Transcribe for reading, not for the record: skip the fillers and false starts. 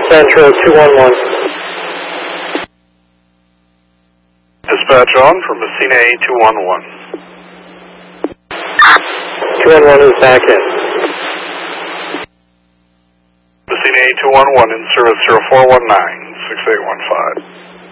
Central 211. Dispatch on for Messina A 211. 211 is back in. Messina A 211 in service 0419 6815.